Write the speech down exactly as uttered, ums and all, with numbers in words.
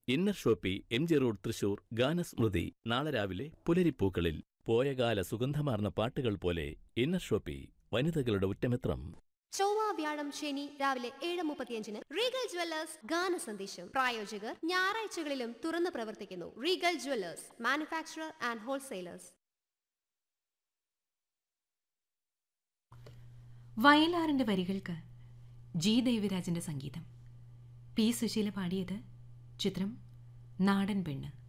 Inner Shopee M G road Thrissur ഗാനസ്മൃതി നാളെ രാവിലെ പുലരിപ്പൂക്കളിൽ പോയകാല സുഗന്ധമാർന്ന പാട്ടുകൾ പോലെ ഇന്നർ ഷോപ്പി വനിതകളുടെ ഉറ്റമിത്രം. ചൊവ്വ വ്യാഴം ശനി രാവിലെ ഏഴ് മുപ്പത്തിയഞ്ചിന് റീഗൽ ജ്വല്ലേഴ്സ് ഗാന സന്ദേശം. പ്രായോജകർ ഞായറാഴ്ചകളിലും തുറന്നു പ്രവർത്തിക്കുന്നു. Regal Jewellers, manufacturer and wholesalers. വയലാറിന്റെ വരികൾക്ക് ജി ദേവിരാജന്റെ സംഗീതം. പി സുശീല പാടിയത്. ചിത്രം നാടൻ പെണ്ണ്.